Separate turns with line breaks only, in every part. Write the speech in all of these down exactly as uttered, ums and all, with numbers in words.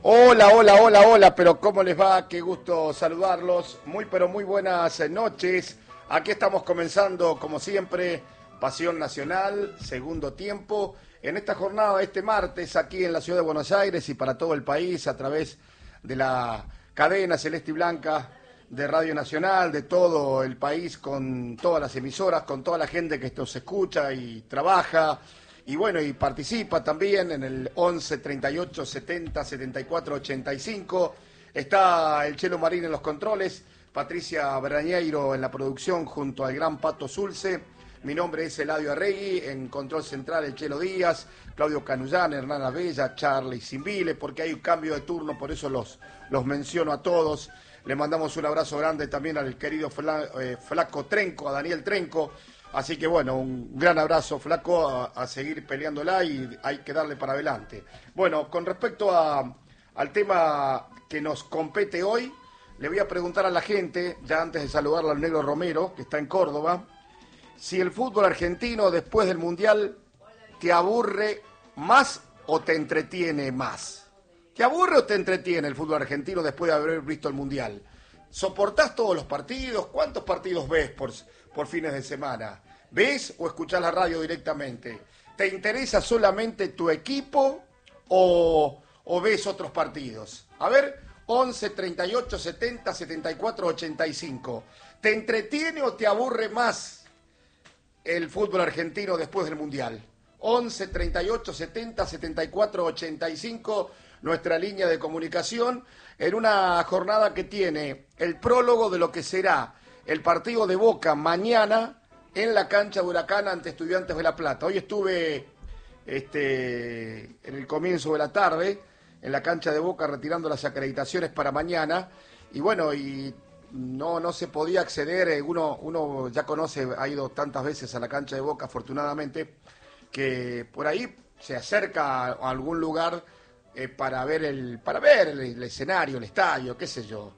Hola, hola, hola, hola, pero ¿cómo les va? Qué gusto saludarlos. Muy, pero muy buenas noches. Aquí estamos comenzando, como siempre, Pasión Nacional, segundo tiempo. En esta jornada, este martes, aquí en la ciudad de Buenos Aires y para todo el país, a través de la cadena Celeste y Blanca de Radio Nacional, de todo el país, con todas las emisoras, con toda la gente que esto se escucha y trabaja. Y bueno, y participa también en el once, treinta y ocho, setenta, setenta y cuatro, ochenta y cinco. Está el Chelo Marín en los controles, Patricia Brañeiro en la producción junto al gran Pato Zulce. Mi nombre es Eladio Arregui, en control central el Chelo Díaz, Claudio Canullán, Hernán Abella, Charlie Simbile, porque hay un cambio de turno, por eso los, los menciono a todos. Le mandamos un abrazo grande también al querido Fla, eh, Flaco Trenco, a Daniel Trenco. Así que bueno, un gran abrazo, Flaco, a, a seguir peleándola y hay que darle para adelante. Bueno, con respecto a, al tema que nos compete hoy, le voy a preguntar a la gente, ya antes de saludarlo al Negro Romero, que está en Córdoba, si el fútbol argentino después del Mundial te aburre más o te entretiene más. ¿Te aburre o te entretiene el fútbol argentino después de haber visto el Mundial? ¿Soportás todos los partidos? ¿Cuántos partidos ves por, por fines de semana? ¿Ves o escuchás la radio directamente? ¿Te interesa solamente tu equipo o, o ves otros partidos? A ver, once, treinta y ocho, setenta, setenta y cuatro, ochenta y cinco. ¿Te entretiene o te aburre más el fútbol argentino después del Mundial? once, treinta y ocho, setenta, setenta y cuatro, ochenta y cinco, nuestra línea de comunicación, en una jornada que tiene el prólogo de lo que será el partido de Boca mañana en la cancha de Huracán ante Estudiantes de La Plata. Hoy estuve este, en el comienzo de la tarde en la cancha de Boca retirando las acreditaciones para mañana y bueno, y no, no se podía acceder, uno, uno ya conoce, ha ido tantas veces a la cancha de Boca afortunadamente, que por ahí se acerca a algún lugar eh, para ver el para ver el, el escenario, el estadio, qué sé yo.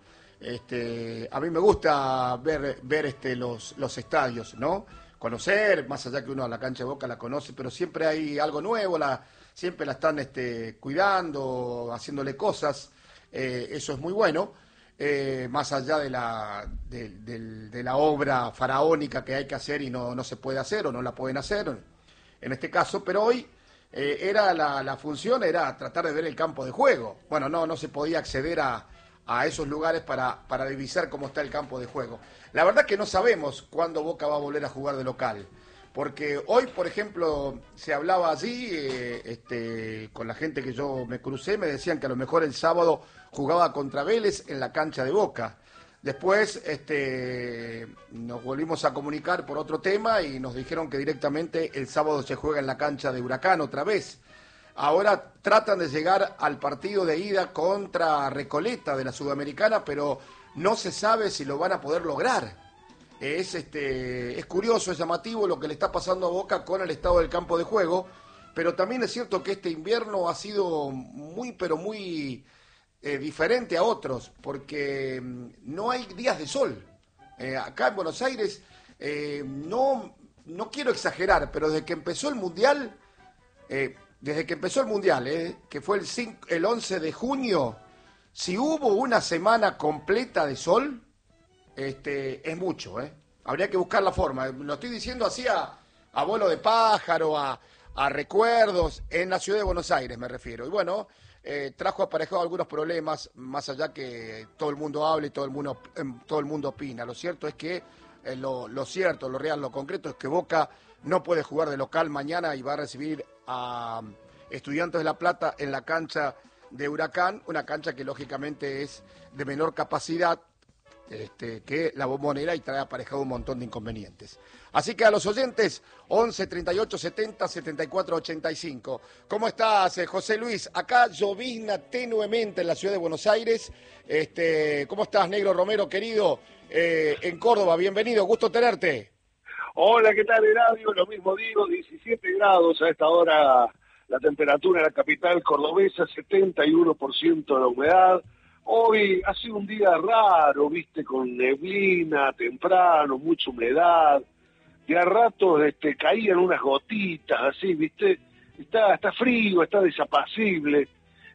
Este, a mí me gusta ver ver este los los estadios, ¿no? Conocer, más allá que uno a la cancha de Boca la conoce, pero siempre hay algo nuevo, la siempre la están este, cuidando, haciéndole cosas, eh, eso es muy bueno. Eh, más allá de la de, de, de la obra faraónica que hay que hacer y no, no se puede hacer o no la pueden hacer en este caso, pero hoy eh, era la, la función era tratar de ver el campo de juego. Bueno, no, no se podía acceder a, a esos lugares para, para divisar cómo está el campo de juego. La verdad que no sabemos cuándo Boca va a volver a jugar de local, porque hoy, por ejemplo, se hablaba allí, eh, este, con la gente que yo me crucé, me decían que a lo mejor el sábado jugaba contra Vélez en la cancha de Boca. Después este, nos volvimos a comunicar por otro tema y nos dijeron que directamente el sábado se juega en la cancha de Huracán otra vez. Ahora tratan de llegar al partido de ida contra Recoleta de la Sudamericana, pero no se sabe si lo van a poder lograr. Es, este, es curioso, es llamativo lo que le está pasando a Boca con el estado del campo de juego, pero también es cierto que este invierno ha sido muy, pero muy... Eh, diferente a otros, porque mm, no hay días de sol. Eh, acá en Buenos Aires, eh, no, no quiero exagerar, pero desde que empezó el Mundial, eh, desde que empezó el Mundial, eh, que fue el, cinco, el once de junio, si hubo una semana completa de sol, este, es mucho. Eh. Habría que buscar la forma. Lo estoy diciendo así a, a vuelo de pájaro, a, a recuerdos, en la ciudad de Buenos Aires me refiero. Y bueno... Eh, trajo aparejado algunos problemas, más allá que todo el mundo habla y todo el mundo, eh, todo el mundo opina. Lo cierto es que, eh, lo, lo cierto, lo real, lo concreto es que Boca no puede jugar de local mañana y va a recibir a Estudiantes de La Plata en la cancha de Huracán, una cancha que lógicamente es de menor capacidad este, que la Bombonera y trae aparejado un montón de inconvenientes. Así que a los oyentes, once, treinta y ocho, setenta, setenta y cuatro, ochenta y cinco. ¿Cómo estás, eh, José Luis? Acá llovizna tenuemente en la ciudad de Buenos Aires. Este, ¿cómo estás, Negro Romero, querido? Eh, en Córdoba, bienvenido, gusto tenerte.
Hola, ¿qué tal, Eladio? Lo mismo digo, diecisiete grados a esta hora la temperatura en la capital cordobesa, setenta y uno por ciento de la humedad. Hoy ha sido un día raro, viste, con neblina, temprano, mucha humedad. De a ratos este, caían unas gotitas, así, viste. Está, está frío, está desapacible.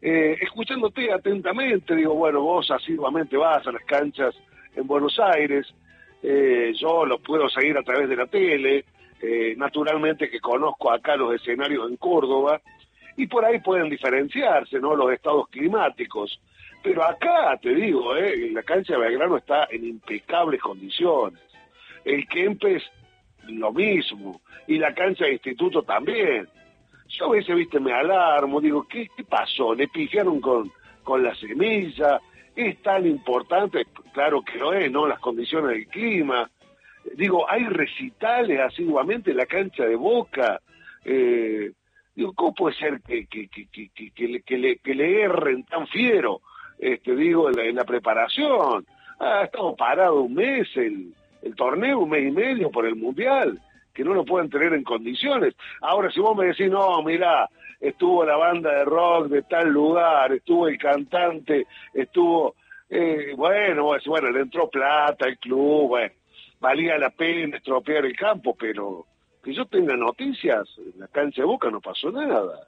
eh, escuchándote atentamente, digo, bueno, vos asiduamente vas a las canchas en Buenos Aires, eh, yo lo puedo seguir a través de la tele, eh, naturalmente que conozco acá los escenarios en Córdoba, y por ahí pueden diferenciarse, ¿no?, los estados climáticos. Pero acá, te digo, eh, la cancha de Belgrano está en impecables condiciones. El Kempes, lo mismo. Y la cancha de Instituto también. Yo a veces, viste, me alarmo, digo, ¿qué, qué pasó? ¿Le pifiaron con, con la semilla? ¿Es tan importante? Claro que lo es, ¿no?, las condiciones del clima. Digo, hay recitales asiduamente en la cancha de Boca. Eh, digo, ¿cómo puede ser que, que, que, que, que, que, le, que, le, que le erren tan fiero? Este, digo, en la, en la preparación. Ah, estamos parados un mes, el, el torneo, un mes y medio por el Mundial, que no lo pueden tener en condiciones. Ahora, si vos me decís, no, mirá, estuvo la banda de rock de tal lugar, estuvo el cantante, estuvo, eh, bueno, bueno, le entró plata al club, bueno, valía la pena estropear el campo, pero que yo tenga noticias, en la cancha de Boca no pasó nada.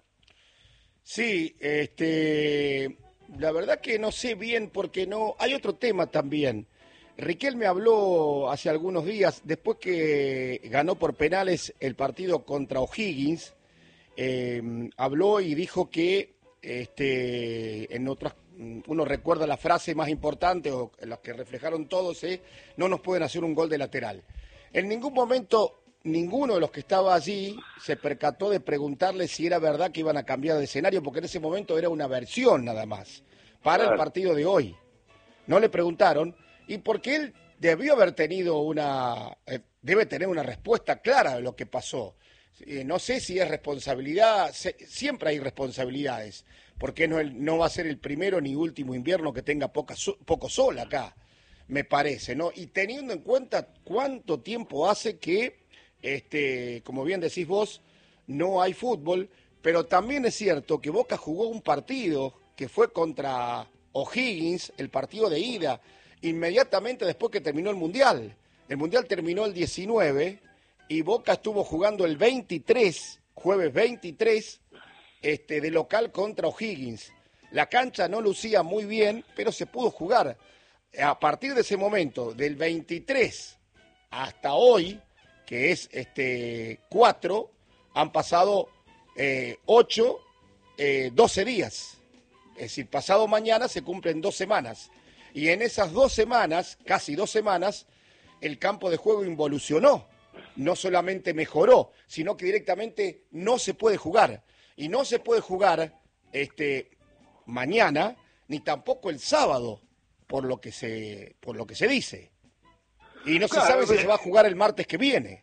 Sí, este... la verdad que no sé bien porque no... Hay otro tema también. Riquelme habló hace algunos días, después que ganó por penales el partido contra O'Higgins, eh, habló y dijo que este, en otras, uno recuerda la frase más importante, o las que reflejaron todos, es, no nos pueden hacer un gol de lateral. En ningún momento... ninguno de los que estaba allí se percató de preguntarle si era verdad que iban a cambiar de escenario, porque en ese momento era una versión nada más, para el partido de hoy. No le preguntaron, y porque él debió haber tenido una, eh, debe tener una respuesta clara de lo que pasó. Eh, no sé si es responsabilidad, se, siempre hay responsabilidades, porque no, el, no va a ser el primero ni último invierno que tenga poca, poco sol acá, me parece, ¿no? Y teniendo en cuenta cuánto tiempo hace que Este, como bien decís vos, no hay fútbol, pero también es cierto que Boca jugó un partido que fue contra O'Higgins, el partido de ida, inmediatamente después que terminó el Mundial. El Mundial terminó el diecinueve y Boca estuvo jugando el veintitrés, jueves veintitrés, este, de local contra O'Higgins. La cancha no lucía muy bien, pero se pudo jugar. A partir de ese momento, del veintitrés hasta hoy, que es este cuatro, han pasado eh, ocho, eh, doce días. Es decir, pasado mañana se cumplen dos semanas. Y en esas dos semanas, casi dos semanas, el campo de juego involucionó. No solamente mejoró, sino que directamente no se puede jugar. Y no se puede jugar este, mañana, ni tampoco el sábado, por lo que se, por lo que se dice. Y no claro, se sabe si se va a jugar el martes que viene.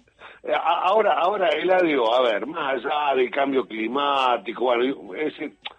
Ahora, ahora Eladio, a ver, más allá del cambio climático, bueno, es,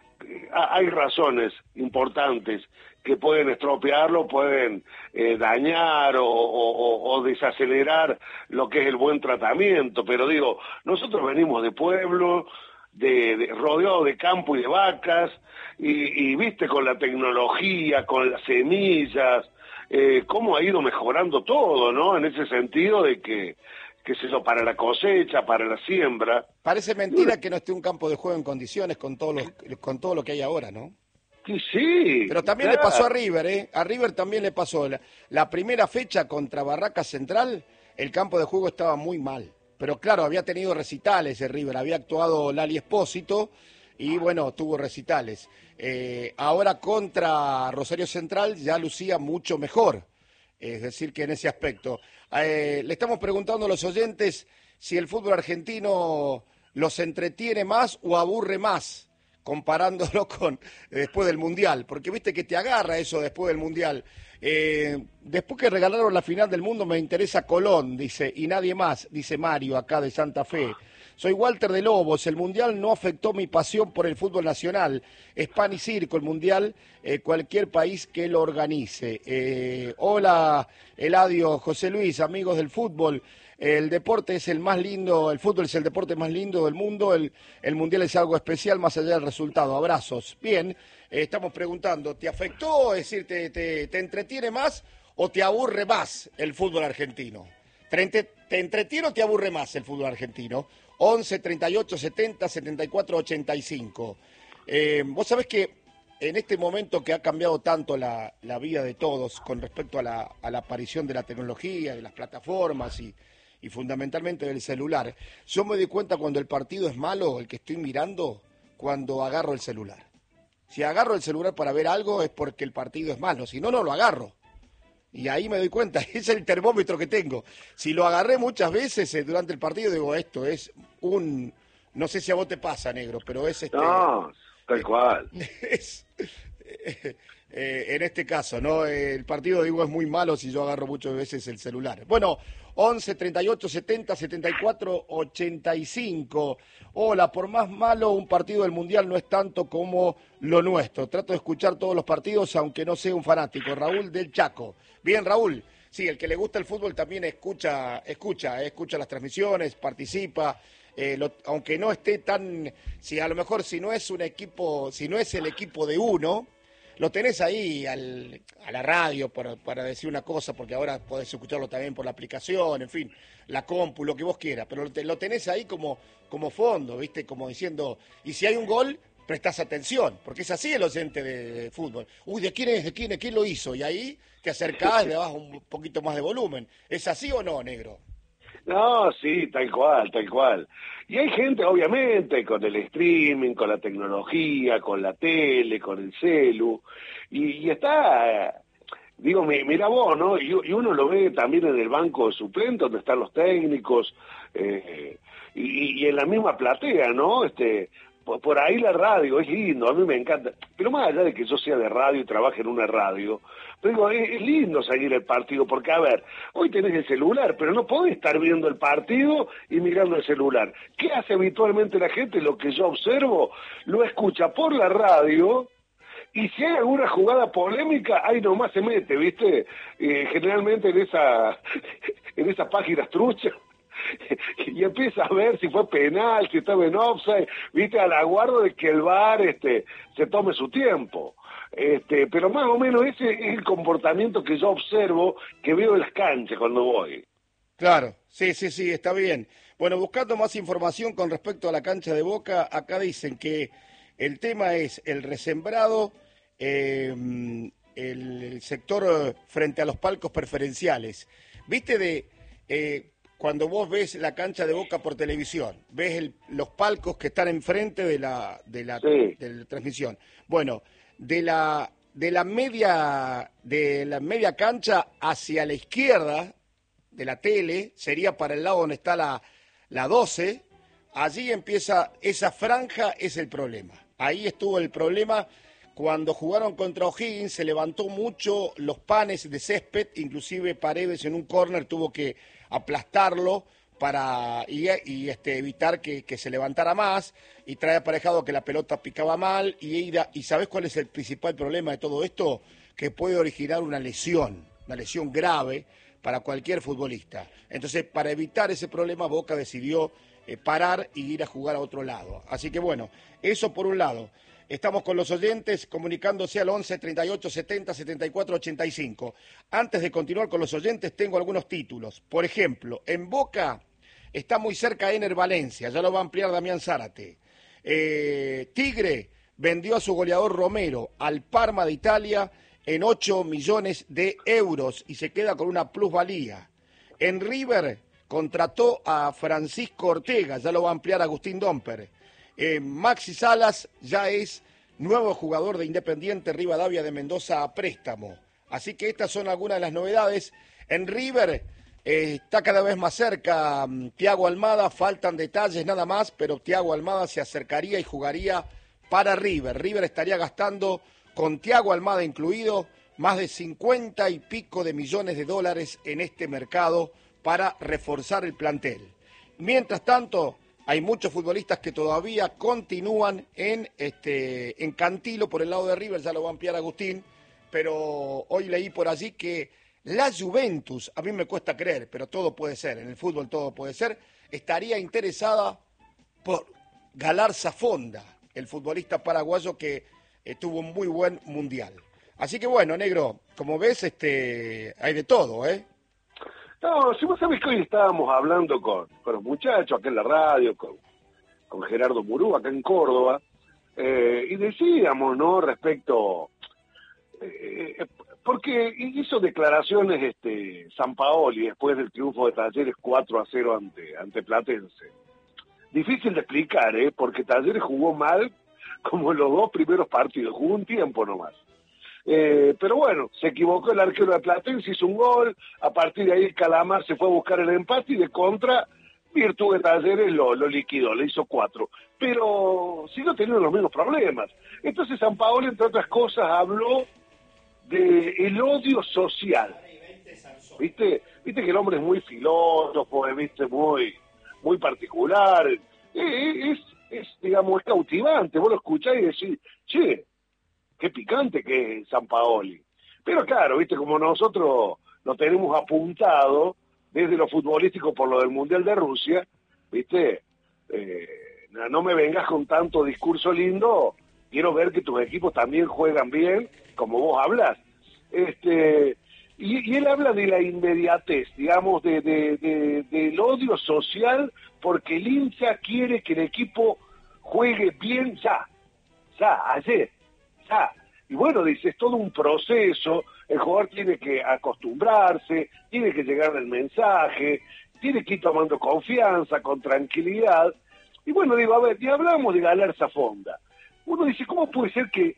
hay razones importantes que pueden estropearlo, pueden eh, dañar o, o, o desacelerar lo que es el buen tratamiento, pero digo, nosotros venimos de pueblo, de, de rodeado de campo y de vacas, y, y viste con la tecnología, con las semillas, eh, cómo ha ido mejorando todo, ¿no? En ese sentido de que, qué sé yo, para la cosecha, para la siembra.
Parece mentira que no esté un campo de juego en condiciones con todo, los, con todo lo que hay ahora, ¿no?
Sí, sí.
Pero también claro. Le pasó a River, ¿eh? A River también le pasó. La, la primera fecha contra Barraca Central, el campo de juego estaba muy mal. Pero claro, había tenido recitales el River, había actuado Lali Espósito y bueno, tuvo recitales. Eh, ahora contra Rosario Central ya lucía mucho mejor. Es decir, que en ese aspecto. Eh, le estamos preguntando a los oyentes si el fútbol argentino los entretiene más o aburre más, comparándolo con después del Mundial, porque viste que te agarra eso después del Mundial. Eh, después que regalaron la final del mundo me interesa Colón, dice, y nadie más, dice Mario acá de Santa Fe. Soy Walter de Lobos, el Mundial no afectó mi pasión por el fútbol nacional, es pan y circo el Mundial, eh, cualquier país que lo organice. Eh, hola Eladio, José Luis, amigos del fútbol. El deporte es el más lindo, el fútbol es el deporte más lindo del mundo, el, el Mundial es algo especial más allá del resultado. Abrazos. Bien, eh, estamos preguntando, ¿te afectó? Es decir, ¿te, te, te entretiene más o te aburre más el fútbol argentino? ¿Te, te entretiene o te aburre más el fútbol argentino? once, treinta y ocho, setenta, setenta y cuatro, ochenta y cinco. Eh, vos sabés que en este momento que ha cambiado tanto la, la vida de todos con respecto a la, a la aparición de la tecnología, de las plataformas y, y fundamentalmente del celular, yo me doy cuenta cuando el partido es malo, el que estoy mirando, cuando agarro el celular. Si agarro el celular para ver algo es porque el partido es malo, si no, no lo agarro. Y ahí me doy cuenta, es el termómetro que tengo. Si lo agarré muchas veces eh, durante el partido, digo, esto es un... No sé si a vos te pasa, negro, pero es este...
No, tal cual.
Es, eh, eh, en este caso, ¿no? El partido, digo, es muy malo si yo agarro muchas veces el celular. Bueno, once, treinta y ocho, setenta, setenta y cuatro, ochenta y cinco. Hola, por más malo, un partido del Mundial no es tanto como lo nuestro. Trato de escuchar todos los partidos, aunque no sea un fanático. Raúl del Chaco. Bien, Raúl. Sí, el que le gusta el fútbol también escucha, escucha, eh, escucha las transmisiones, participa. Eh, lo, aunque no esté tan, si a lo mejor si no es un equipo, si no es el equipo de uno, lo tenés ahí al, a la radio para, para decir una cosa, porque ahora podés escucharlo también por la aplicación, en fin, la compu, lo que vos quieras, pero lo, lo tenés ahí como, como fondo, ¿viste? Como diciendo, y si hay un gol, prestás atención, porque es así el oyente de, de fútbol. Uy, ¿de quién es? ¿De quién es? ¿Quién lo hizo? Y ahí te acercás, le das un poquito más de volumen. ¿Es así o no, negro?
No, sí, tal cual, tal cual. Y hay gente, obviamente, con el streaming, con la tecnología, con la tele, con el celu, y, y está, digo, mira vos, ¿no? Y, y uno lo ve también en el banco suplente, donde están los técnicos, eh, y, y en la misma platea, ¿no? Este, por, por ahí la radio, es lindo, a mí me encanta, pero más allá de que yo sea de radio y trabaje en una radio, digo, es, es lindo seguir el partido, porque a ver, hoy tenés el celular, pero no podés estar viendo el partido y mirando el celular. ¿Qué hace habitualmente la gente? Lo que yo observo, lo escucha por la radio, y si hay alguna jugada polémica, ahí nomás se mete, ¿viste? Eh, generalmente en esa en esas páginas truchas, y empieza a ver si fue penal, si estaba en offside, ¿viste? Al aguardo de que el V A R este, se tome su tiempo. Este, pero más o menos ese es el comportamiento que yo observo, que veo en las canchas cuando voy.
Claro, sí, sí, sí, está bien. Bueno, buscando más información con respecto a la cancha de Boca, acá dicen que el tema es el resembrado, eh, el, el sector frente a los palcos preferenciales. ¿Viste de eh, cuando vos ves la cancha de Boca por televisión, ves el, los palcos que están enfrente de la, de la,
sí.
de la transmisión? Bueno, de la de la media de la media cancha hacia la izquierda de la tele, sería para el lado donde está la, la doce, allí empieza esa franja, es el problema. Ahí estuvo el problema cuando jugaron contra O'Higgins, se levantó mucho los panes de césped, inclusive Paredes en un córner tuvo que aplastarlo para y, y este, evitar que, que se levantara más, y trae aparejado que la pelota picaba mal, y, y ¿sabés cuál es el principal problema de todo esto? Que puede originar una lesión, una lesión grave para cualquier futbolista. Entonces, para evitar ese problema, Boca decidió eh, parar y ir a jugar a otro lado. Así que bueno, eso por un lado. Estamos con los oyentes comunicándose al once, treinta y ocho, setenta, setenta y cuatro, ochenta y cinco. Antes de continuar con los oyentes, tengo algunos títulos. Por ejemplo, en Boca está muy cerca Ener Valencia, ya lo va a ampliar Damián Zárate. Eh, Tigre vendió a su goleador Romero al Parma de Italia en ocho millones de euros y se queda con una plusvalía. En River contrató a Francisco Ortega, ya lo va a ampliar Agustín Domper. Eh, Maxi Salas ya es nuevo jugador de Independiente Rivadavia de Mendoza a préstamo. Así que estas son algunas de las novedades. En River eh, está cada vez más cerca um, Thiago Almada, faltan detalles nada más, pero Thiago Almada se acercaría y jugaría para River. River estaría gastando, con Thiago Almada incluido, más de cincuenta y pico de millones de dólares en este mercado para reforzar el plantel. Mientras tanto, hay muchos futbolistas que todavía continúan en, este, en Cantilo por el lado de River, ya lo va a ampliar Agustín, pero hoy leí por allí que la Juventus, a mí me cuesta creer, pero todo puede ser, en el fútbol todo puede ser, estaría interesada por Galarza Fonda, el futbolista paraguayo que eh, tuvo un muy buen mundial. Así que bueno, negro, como ves, este, hay de todo, ¿eh?
No, si vos sabés que hoy estábamos hablando con, con los muchachos acá en la radio, con, con Gerardo Murú, acá en Córdoba, Eh, y decíamos, ¿no? Respecto... Eh, porque hizo declaraciones este Sampaoli después del triunfo de Talleres cuatro a cero ante, ante Platense. Difícil de explicar, ¿eh? Porque Talleres jugó mal como en los dos primeros partidos, jugó un tiempo nomás. Eh, pero bueno, se equivocó el arquero de Platense, hizo un gol, a partir de ahí el Calamar se fue a buscar el empate y de contra, Virtud de Talleres lo, lo liquidó, le hizo cuatro. Pero siguió teniendo los mismos problemas. Entonces Sampaoli, entre otras cosas, habló de el odio social. ¿Viste? Viste que el hombre es muy filósofo, es, ¿viste? Muy, muy particular. Eh, es, es, digamos, es cautivante. Vos lo escuchás y decís, che, qué picante que es Sampaoli. Pero claro, viste, como nosotros lo tenemos apuntado desde lo futbolístico por lo del Mundial de Rusia, viste, eh, no me vengas con tanto discurso lindo, quiero ver que tus equipos también juegan bien, como vos hablas. Este, y, y él habla de la inmediatez, digamos, de, de, de, del odio social, porque el hincha quiere que el equipo juegue bien ya, ya, ayer, ya. Y bueno, dice, es todo un proceso, el jugador tiene que acostumbrarse, tiene que llegar el mensaje, tiene que ir tomando confianza, con tranquilidad. Y bueno, digo, a ver, y hablamos de Galarza Fonda. Uno dice, ¿cómo puede ser que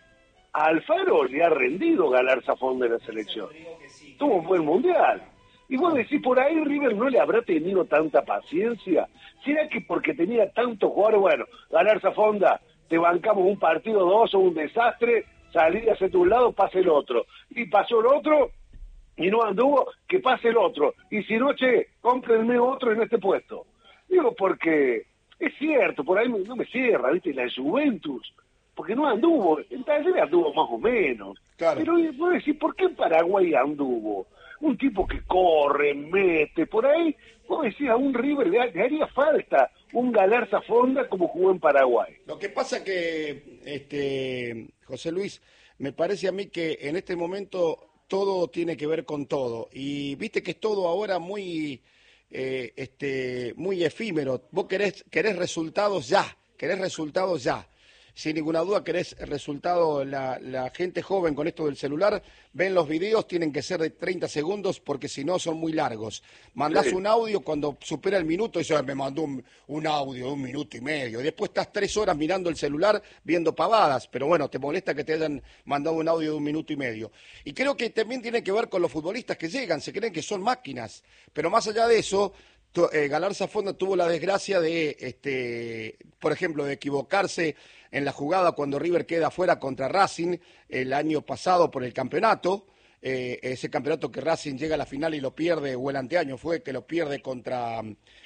a Alfaro le ha rendido Galarza Fonda en la selección? Tuvo un buen mundial. Y vos decís, por ahí River no le habrá tenido tanta paciencia. ¿Será que porque tenía tantos jugadores? Bueno, Galarza Fonda, te bancamos un partido, dos o un desastre, salí hacia tu lado, pase el otro. Y pasó el otro, y no anduvo, que pase el otro. Y si no, che, cómprenme otro en este puesto. Digo, porque es cierto, por ahí no me cierra, ¿viste? La Juventus, porque no anduvo, en Talleres anduvo más o menos. Claro. Pero vos decís, ¿por qué en Paraguay anduvo? Un tipo que corre, mete, por ahí, vos decís, a un River le, le haría falta un Galarza Fonda como jugó en Paraguay.
Lo que pasa que, este, José Luis, me parece a mí que en este momento todo tiene que ver con todo. Y viste que es todo ahora muy, eh, este, muy efímero. Vos querés, querés resultados ya, querés resultados ya. Sin ninguna duda querés resultado, la, la gente joven con esto del celular, ven los videos, tienen que ser de treinta segundos porque si no son muy largos. Mandás sí. un audio, cuando supera el minuto, eso me mandó un, un audio de un minuto y medio. Y después estás tres horas mirando el celular, viendo pavadas, pero bueno, te molesta que te hayan mandado un audio de un minuto y medio. Y creo que también tiene que ver con los futbolistas que llegan, se creen que son máquinas, pero más allá de eso, Eh, Galarza Fonda tuvo la desgracia de, este, por ejemplo, de equivocarse en la jugada cuando River queda fuera contra Racing el año pasado por el campeonato, eh, ese campeonato que Racing llega a la final y lo pierde, o el anteaño fue que lo pierde contra,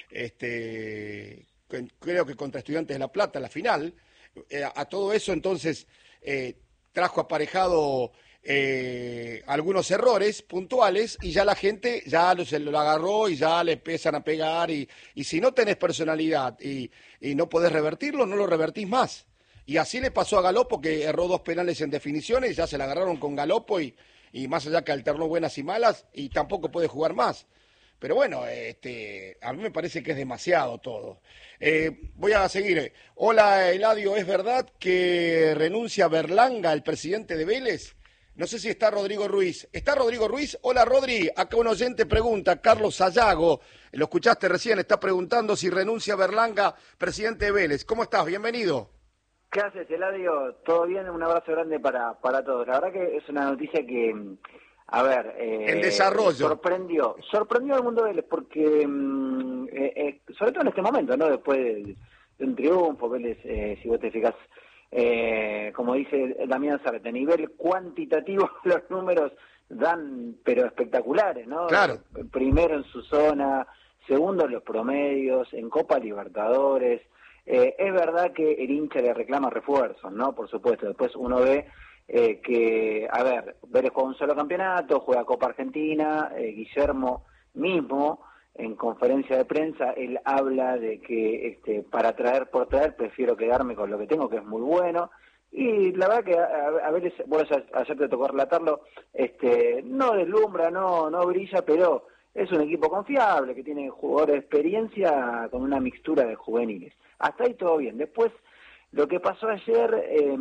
este, creo que contra Estudiantes de La Plata, la final. Eh, a todo eso entonces eh, trajo aparejado Eh, algunos errores puntuales y ya la gente ya lo, se lo agarró y ya le empiezan a pegar y, y si no tenés personalidad y, y no podés revertirlo, no lo revertís más. Y así le pasó a Galopo, que erró dos penales en definiciones, ya se la agarraron con Galopo y, y más allá que alternó buenas y malas y tampoco puede jugar más. Pero bueno, este, a mí me parece que es demasiado todo. Eh, voy a seguir. Hola Eladio, ¿es verdad que renuncia Berlanga, el presidente de Vélez? No sé si está Rodrigo Ruiz. ¿Está Rodrigo Ruiz? Hola, Rodri. Acá un oyente pregunta, Carlos Sayago, lo escuchaste recién, está preguntando si renuncia Berlanga, presidente de Vélez. ¿Cómo estás? Bienvenido.
¿Qué haces, Eladio? ¿Todo bien? Un abrazo grande para, para todos. La verdad que es una noticia que, a ver... Eh,
en desarrollo.
Sorprendió. Sorprendió al mundo de Vélez porque, eh, eh, sobre todo en este momento, ¿no? Después de, de un triunfo, Vélez, eh, si vos te fijas... Eh, como dice Damián Zárate, a nivel cuantitativo los números dan, pero espectaculares, ¿no?
Claro.
Primero en su zona, segundo en los promedios, en Copa Libertadores. Eh, es verdad que el hincha le reclama refuerzos, ¿no? Por supuesto, después uno ve eh, que, a ver, Vélez juega un solo campeonato, juega Copa Argentina, eh, Guillermo mismo... En conferencia de prensa él habla de que este, para traer por traer prefiero quedarme con lo que tengo, que es muy bueno, y la verdad que a, a veces, bueno, ayer te tocó relatarlo, este, no deslumbra, no, no brilla, pero es un equipo confiable, que tiene jugadores de experiencia con una mixtura de juveniles. Hasta ahí todo bien. Después Lo que pasó ayer, eh,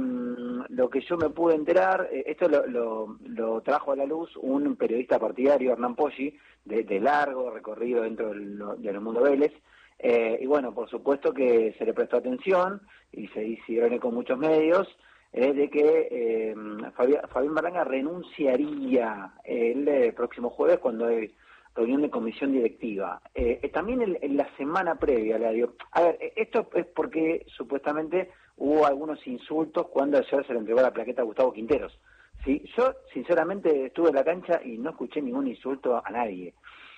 lo que yo me pude enterar, eh, esto lo, lo, lo trajo a la luz un periodista partidario, Hernán Poggi, de, de largo recorrido dentro del, del mundo Vélez, eh, y bueno, por supuesto que se le prestó atención y se hicieron con muchos medios, eh, de que eh, Fabián, Fabián Berlanga renunciaría el, el próximo jueves cuando hay reunión de comisión directiva. Eh, eh, también en, en la semana previa, la digo, a ver, esto es porque supuestamente hubo algunos insultos cuando ayer se le entregó la plaqueta a Gustavo Quinteros. ¿Sí? Yo, sinceramente, estuve en la cancha y no escuché ningún insulto a nadie.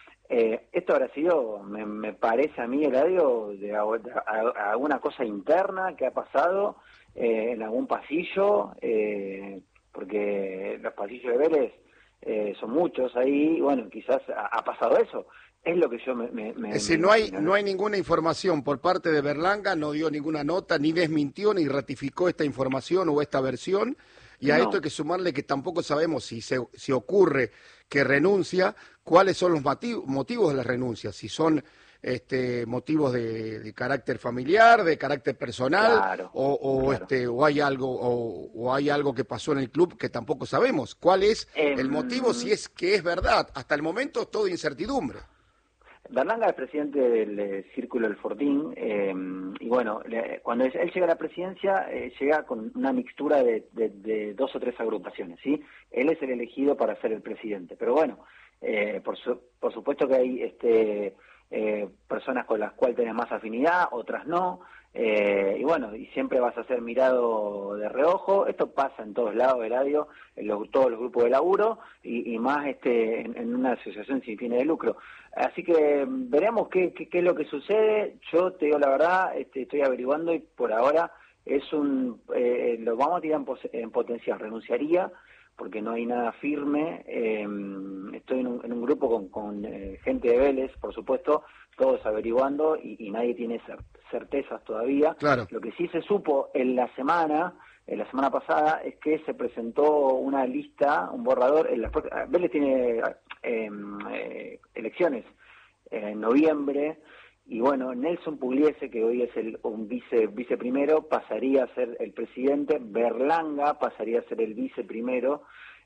Eh, esto habrá sido, me, me parece a mí, Eladio, de, de, de alguna cosa interna que ha pasado eh, en algún pasillo, eh, porque los pasillos de Vélez Eh, son muchos ahí, bueno, quizás ha, ha pasado eso. Es lo que yo me... me, me
es decir,
me
no hay,
imagino,
no hay ninguna información por parte de Berlanga, no dio ninguna nota, ni desmintió, ni ratificó esta información o esta versión, y a
no.
esto hay que sumarle que tampoco sabemos si, se, si ocurre que renuncia, cuáles son los motivos, motivos de la renuncia, si son este, motivos de, de carácter familiar, de carácter personal,
Claro,
o, o,
claro.
este, o hay algo o, o hay algo que pasó en el club que tampoco sabemos. ¿Cuál es
Eh,
el motivo? Si es que es verdad. Hasta el momento todo incertidumbre.
Berlanga es presidente del eh, Círculo del Fortín, eh, y bueno, le, cuando él llega a la presidencia, eh, llega con una mixtura de, de, de dos o tres agrupaciones, ¿sí? Él es el elegido para ser el presidente, pero bueno, eh, por, su, por supuesto que hay este, eh, personas con las cuales tenés más afinidad, otras no, eh, y bueno, y siempre vas a ser mirado de reojo. Esto pasa en todos lados, Eladio, en los, todos los grupos de laburo, y, y más este en, en una asociación sin fines de lucro. Así que veremos qué, qué, qué es lo que sucede. Yo te digo la verdad, este, estoy averiguando y por ahora es un eh, lo vamos a tirar en, pos- en potencial. Renunciaría porque no hay nada firme. Eh, estoy en un, en un grupo con, con eh, gente de Vélez, por supuesto, todos averiguando y, y nadie tiene cer- certezas todavía.
Claro.
Lo que sí se supo en la semana, en la semana pasada, es que se presentó una lista, un borrador. En las, Vélez tiene eh, eh, elecciones en noviembre. Y bueno, Nelson Pugliese, que hoy es el un vice viceprimero, pasaría a ser el presidente. Berlanga pasaría a ser el viceprimero.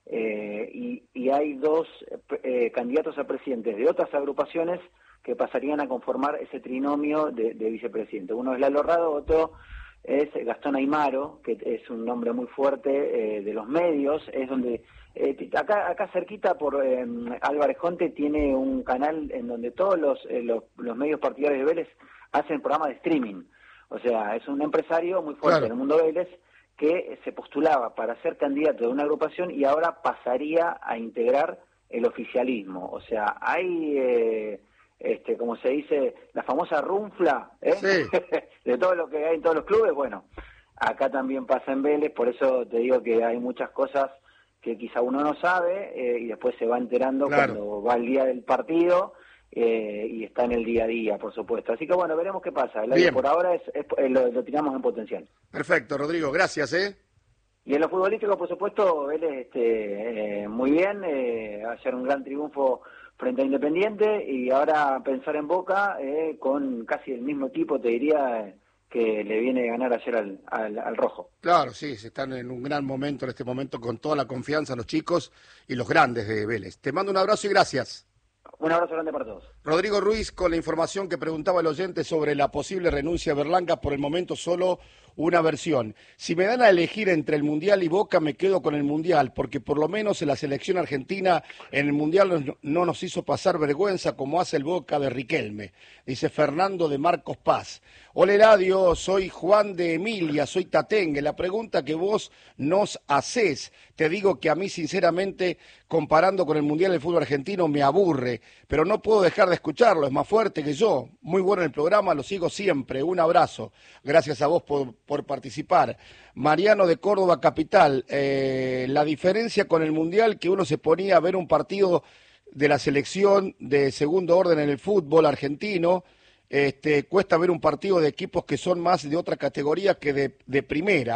Eh, y, y hay dos eh, candidatos a presidentes de otras agrupaciones que pasarían a conformar ese trinomio de, de vicepresidente. Uno es Lalo Rado, otro es Gastón Aymaro, que es un nombre muy fuerte eh, de los medios. Es donde eh, acá acá cerquita por eh, Álvarez Jonte tiene un canal en donde todos los, eh, los los medios partidarios de Vélez hacen programas de streaming. O sea, es un empresario muy fuerte
Claro.
en el mundo Vélez que se postulaba para ser candidato de una agrupación y ahora pasaría a integrar el oficialismo. O sea, hay eh, este, como se dice, la famosa runfla, ¿eh?
Sí.
de todo lo que hay en todos los clubes. Bueno, acá también pasa en Vélez, por eso te digo que hay muchas cosas que quizá uno no sabe eh, y después se va enterando
Claro.
cuando va el día del partido eh, y está en el día a día, por supuesto. Así que bueno, veremos qué pasa. El
Bien.
por ahora es, es- eh, lo, lo tiramos en potencial.
Perfecto, Rodrigo, gracias, ¿eh?
Y en lo futbolístico, por supuesto, Vélez este, eh, muy bien, eh, ayer un gran triunfo frente a Independiente y ahora pensar en Boca eh, con casi el mismo equipo, te diría, eh, que le viene a ganar ayer al, al, al Rojo.
Claro, sí, se están en un gran momento en este momento con toda la confianza los chicos y los grandes de Vélez. Te mando un abrazo y gracias.
Un abrazo grande para todos.
Rodrigo Ruiz con la información que preguntaba el oyente sobre la posible renuncia de Berlanga, por el momento solo una versión. Si me dan a elegir entre el Mundial y Boca, me quedo con el Mundial, porque por lo menos en la selección argentina en el Mundial no, no nos hizo pasar vergüenza como hace el Boca de Riquelme, dice Fernando de Marcos Paz. Hola Eladio, soy Juan de Emilia, soy Tatengue. La pregunta que vos nos hacés, te digo que a mí sinceramente, comparando con el Mundial del fútbol argentino, me aburre, pero no puedo dejar de escucharlo, es más fuerte que yo. Muy bueno el programa, lo sigo siempre. Un abrazo. Gracias a vos por, por participar. Mariano de Córdoba Capital, eh, la diferencia con el Mundial, que uno se ponía a ver un partido de la selección de segundo orden en el fútbol argentino, este, cuesta ver un partido de equipos que son más de otra categoría que de, de primera.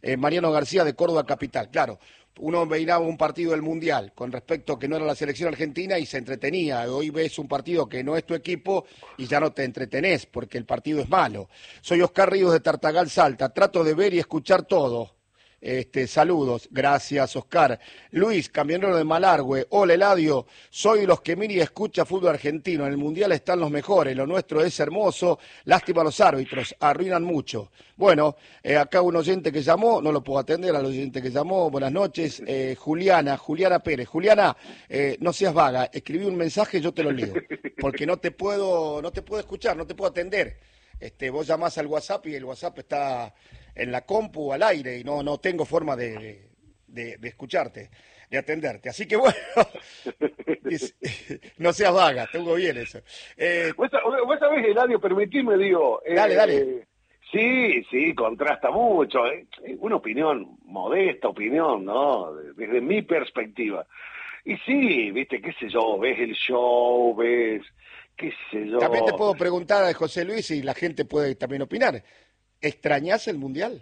eh, Mariano García de Córdoba Capital. Claro, uno veía un partido del Mundial con respecto a que no era la selección argentina y se entretenía. Hoy ves un partido que no es tu equipo y ya no te entretenés porque el partido es malo. Soy Oscar Ríos de Tartagal, Salta. Trato de ver y escuchar todo. Este, saludos, gracias Oscar. Luis, camionero de Malargüe. Hola Eladio, soy los que mira y escucha fútbol argentino. En el Mundial están los mejores, lo nuestro es hermoso. Lástima a los árbitros, arruinan mucho. Bueno, eh, acá un oyente que llamó, no lo puedo atender al oyente que llamó. Buenas noches, eh, Juliana, Juliana Pérez. Juliana, eh, no seas vaga, escribí un mensaje, yo te lo leo, porque no te puedo, no te puedo escuchar, no te puedo atender. Este, vos llamás al WhatsApp y el WhatsApp está en la compu al aire y no, no tengo forma de, de, de escucharte, de atenderte. Así que bueno, no seas vaga, tengo bien eso. Eh,
¿Vos, vos sabés, Eladio, permitime, digo...
Dale,
eh,
dale.
Sí, sí, contrasta mucho. ¿eh? Una opinión, modesta opinión, ¿no? Desde mi perspectiva. Y sí, viste, qué sé yo, ves el show, ves... qué sé yo...
También te puedo preguntar a José Luis y la gente puede también opinar. ¿Extrañás el Mundial?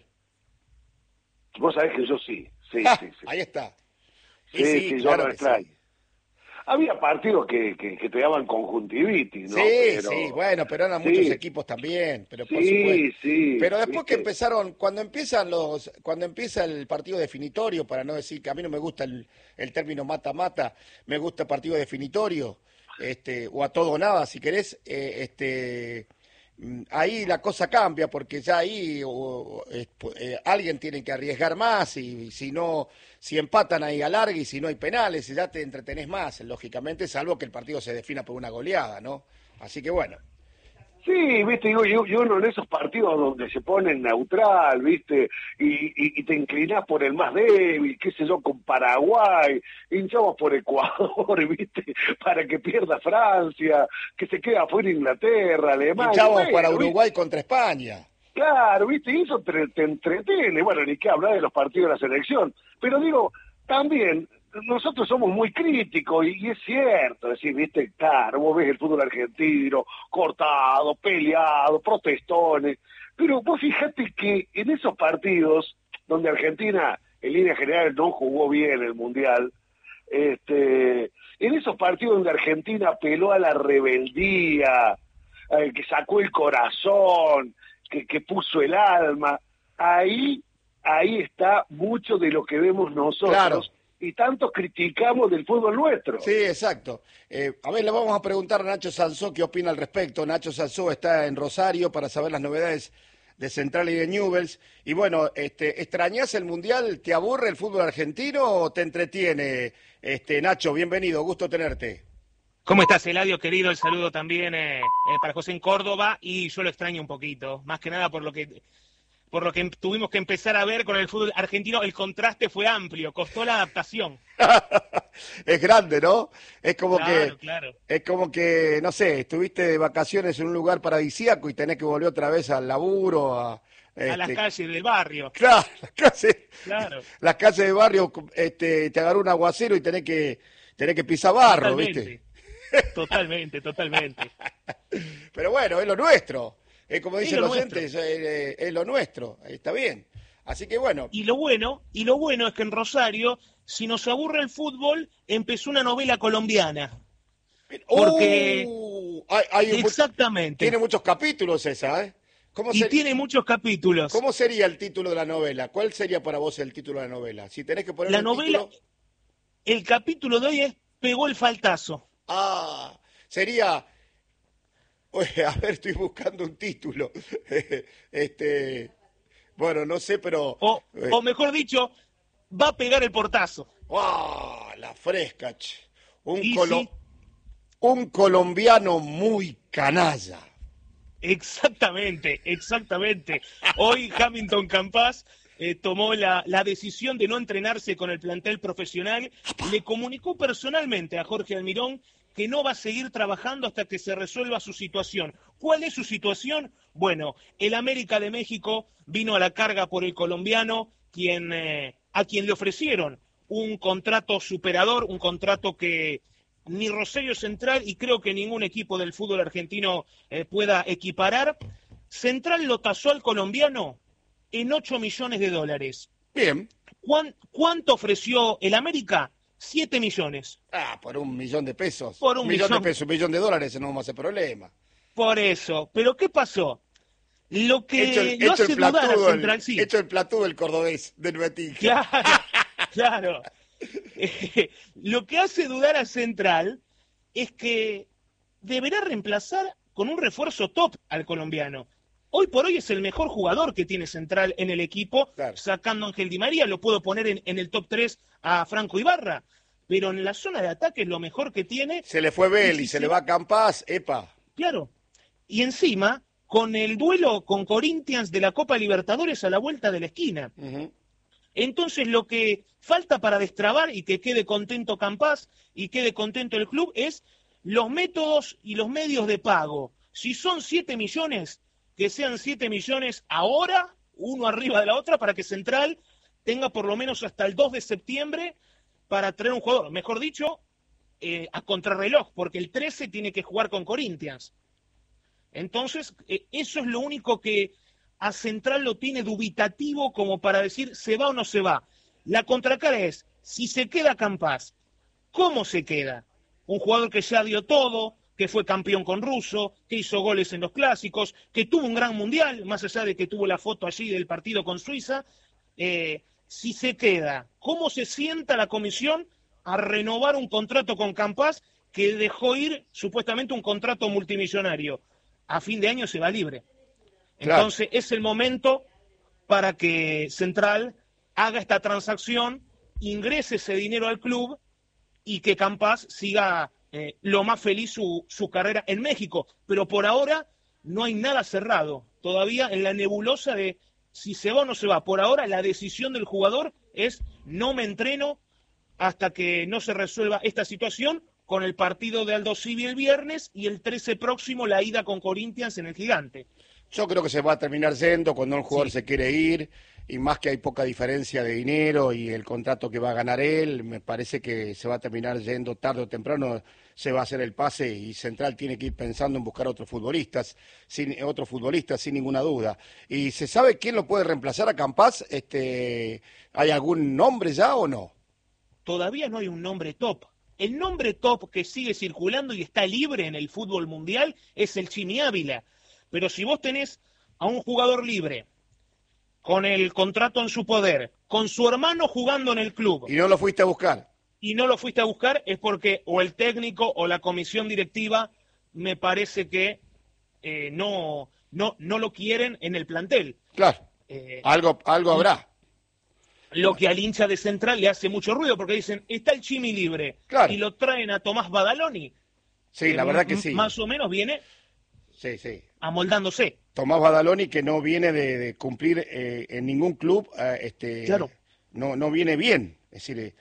Vos sabés que yo sí, sí,
Ah,
sí, sí.
ahí está.
Sí, sí, sí,
claro
yo lo extraño. Sí. Había partidos que, que, que te daban conjuntivitis, ¿no?
Sí,
pero...
sí, bueno, pero eran
sí.
muchos equipos también, pero por
sí,
supuesto.
Sí,
Pero después
¿viste?
que empezaron, cuando empiezan los, cuando empieza el partido definitorio, para no decir que a mí no me gusta el, el término mata-mata, me gusta partido definitorio, este, o a todo o nada, si querés, eh, este, ahí la cosa cambia, porque ya ahí o, eh, eh, alguien tiene que arriesgar más, y, y si no, si empatan ahí alargue, y si no hay penales, ya te entretenés más, lógicamente, salvo que el partido se defina por una goleada, ¿no? Así que bueno.
Sí, viste, digo, yo, yo uno en esos partidos donde se pone neutral, viste, y, y, y te inclinás por el más débil, qué sé yo, con Paraguay, hinchamos por Ecuador, viste, para que pierda Francia, que se quede afuera Inglaterra, Alemania.
Hinchamos
bueno,
para Uruguay
¿viste?
Contra España.
Claro, viste, y eso te, te entretiene, bueno, ni qué hablar de los partidos de la selección, pero digo, también... nosotros somos muy críticos, y, y es cierto, es decir, viste, claro, vos ves el fútbol argentino, cortado, peleado, protestones, pero vos fijate que en esos partidos, donde Argentina, en línea general, no jugó bien el Mundial, este, en esos partidos donde Argentina apeló a la rebeldía, eh, que sacó el corazón, que, que puso el alma, ahí, ahí está mucho de lo que vemos nosotros.
Claro.
Y tanto criticamos del fútbol nuestro.
Sí, exacto. Eh, a ver, le vamos a preguntar a Nacho Sansó qué opina al respecto. Nacho Sansó está en Rosario para saber las novedades de Central y de Newell's. Y bueno, este, ¿extrañás el Mundial? ¿Te aburre el fútbol argentino o te entretiene? Este, Nacho, bienvenido, gusto tenerte.
¿Cómo estás, Eladio, querido? El saludo también eh, eh, para José en Córdoba, y yo lo extraño un poquito, más que nada por lo que... por lo que tuvimos que empezar a ver con el fútbol argentino, el contraste fue amplio, costó la adaptación.
Es grande, ¿no? Es como
claro,
que,
claro.
es como que, no sé, estuviste de vacaciones en un lugar paradisíaco y tenés que volver otra vez al laburo, a, este,
a las calles del barrio.
Claro, las calles,
claro.
las calles del barrio, este, te agarró un aguacero y tenés que, tenés que pisar barro,
totalmente,
¿viste?
Totalmente, totalmente.
Pero bueno, es lo nuestro. Es como dicen los
nuestro.
entes, es, es lo nuestro, está bien. Así que bueno.
Y lo bueno, y lo bueno es que en Rosario, si nos aburre el fútbol, empezó una novela colombiana. Porque
uh, hay, hay
exactamente.
Tiene muchos capítulos esa, ¿eh? ¿Cómo
y
ser,
tiene muchos capítulos.
¿Cómo sería el título de la novela? ¿Cuál sería para vos el título de la novela? Si tenés que poner
la
un
novela,
título...
el capítulo de hoy es Pegó el faltazo.
Ah, sería... Oye, a ver, estoy buscando un título. este, bueno, no sé, pero...
O, o mejor dicho, va a pegar el portazo.
¡Ah! La fresca, che. Un,
Y
colo...
sí.
un colombiano muy canalla.
Exactamente, exactamente. Hoy Hamilton Campas eh, tomó la, la decisión de no entrenarse con el plantel profesional. Le comunicó personalmente a Jorge Almirón que no va a seguir trabajando hasta que se resuelva su situación. ¿Cuál es su situación? Bueno, el América de México vino a la carga por el colombiano, quien, eh, a quien le ofrecieron un contrato superador, un contrato que ni Rosario Central y creo que ningún equipo del fútbol argentino eh, pueda equiparar. Central lo tasó al colombiano en ocho millones de dólares.
Bien.
¿Cuán, ¿Cuánto ofreció el América? Siete millones.
Ah, por un millón de pesos.
Por un
millón,
millón
de pesos, un millón de dólares, no vamos a hacer problema.
Por eso. ¿Pero qué pasó? Lo que
hecho el,
lo
hecho
hace
el
dudar a
platudo,
Central,
el,
sí.
hecho el platudo del cordobés, del Betis.
Claro, claro. Eh, lo que hace dudar a Central es que deberá reemplazar con un refuerzo top al colombiano. Hoy por hoy es el mejor jugador que tiene Central en el equipo,
claro.
Sacando a Ángel Di María, lo puedo poner en, en el top tres a Franco Ibarra, pero en la zona de ataque es lo mejor que tiene.
Se le fue Bell y,
y
se, se le va a Campas, epa.
Claro, y encima, con el duelo con Corinthians de la Copa Libertadores a la vuelta de la esquina.
Uh-huh.
Entonces lo que falta para destrabar y que quede contento Campas y quede contento el club es los métodos y los medios de pago. Si son siete millones, que sean siete millones ahora, uno arriba de la otra, para que Central tenga por lo menos hasta el dos de septiembre para traer un jugador. Mejor dicho, eh, a contrarreloj, porque el trece tiene que jugar con Corinthians. Entonces, eh, eso es lo único que a Central lo tiene dubitativo como para decir se va o no se va. La contracara es, si se queda Campas, ¿cómo se queda? Un jugador que ya dio todo, que fue campeón con Russo, que hizo goles en los clásicos, que tuvo un gran mundial, más allá de que tuvo la foto allí del partido con Suiza. Eh, si se queda, ¿cómo se sienta la comisión a renovar un contrato con Campas que dejó ir supuestamente un contrato multimillonario? A fin de año se va libre. Entonces claro. Es el momento para que Central haga esta transacción, ingrese ese dinero al club y que Campas siga eh, lo más feliz su, su carrera en México. Pero por ahora no hay nada cerrado. Todavía en la nebulosa de si se va o no se va. Por ahora la decisión del jugador es no me entreno hasta que no se resuelva esta situación, con el partido de Aldo Civi el viernes y el trece próximo la ida con Corinthians en el Gigante.
Yo creo que se va a terminar yendo cuando un jugador
sí.
se quiere ir, y más que hay poca diferencia de dinero y el contrato que va a ganar él, me parece que se va a terminar yendo tarde o temprano, se va a hacer el pase y Central tiene que ir pensando en buscar otros futbolistas, sin otros futbolistas sin ninguna duda. ¿Y se sabe quién lo puede reemplazar a Campas? Este, ¿hay algún nombre ya o no?
Todavía no hay un nombre top. El nombre top que sigue circulando y está libre en el fútbol mundial es el Chimi Ávila. Pero si vos tenés a un jugador libre, con el contrato en su poder, con su hermano jugando en el club...
Y no lo fuiste a buscar.
Y no lo fuiste a buscar, es porque o el técnico o la comisión directiva me parece que eh, no, no, no lo quieren en el plantel.
Claro, eh, algo, algo habrá.
Lo que al hincha de Central le hace mucho ruido, porque dicen, está el Chimi libre,
claro.
Y lo traen a Tomás Badaloni.
Sí,
que
la verdad que sí.
Más o menos viene
sí, sí.
amoldándose.
Tomás Badaloni, que no viene de, de cumplir eh, en ningún club, eh, este,
claro.
no, no viene bien. Es decir,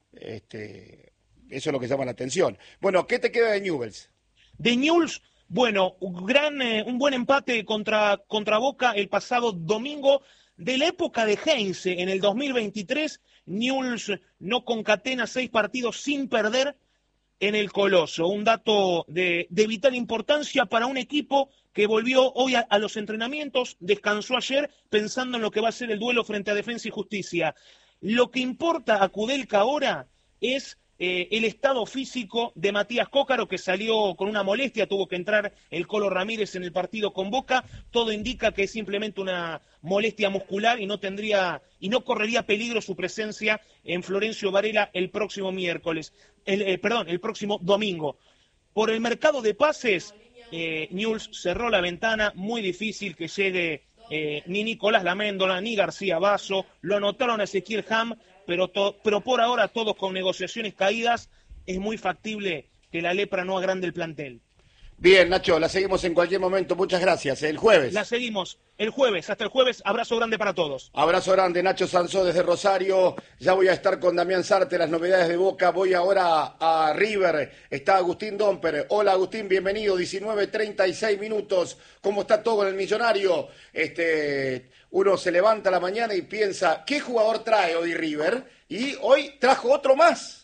este, eso es lo que llama la atención. Bueno, ¿qué te queda de Newell's?
De Newell's, bueno, un, gran, eh, un buen empate contra, contra Boca el pasado domingo. De la época de Heinze, en el dos mil veintitrés, Newell's no concatena seis partidos sin perder en el Coloso. Un dato de, de vital importancia para un equipo que volvió hoy a, a los entrenamientos, descansó ayer pensando en lo que va a ser el duelo frente a Defensa y Justicia. Lo que importa a Kudelka ahora es eh, el estado físico de Matías Cócaro, que salió con una molestia, tuvo que entrar el Colo Ramírez en el partido con Boca. Todo indica que es simplemente una molestia muscular y no tendría y no correría peligro su presencia en Florencio Varela el próximo miércoles, el, eh, perdón, el próximo domingo. Por el mercado de pases, eh, Newell's cerró la ventana, muy difícil que llegue eh, ni Nicolás Laméndola, ni García Basso, lo anotaron a Ezequiel Ham, pero, to, pero por ahora todos con negociaciones caídas, es muy factible que la lepra no agrande el plantel.
Bien, Nacho, la seguimos en cualquier momento. Muchas gracias. El jueves.
La seguimos el jueves. Hasta el jueves. Abrazo grande para todos.
Abrazo grande, Nacho Sansó desde Rosario. Ya voy a estar con Damián Sarte, las novedades de Boca. Voy ahora a River. Está Agustín Domper. Hola, Agustín, bienvenido. diecinueve treinta y seis minutos. ¿Cómo está todo en el Millonario? Este, uno se levanta a la mañana y piensa, ¿qué jugador trae hoy River? Y hoy trajo otro más.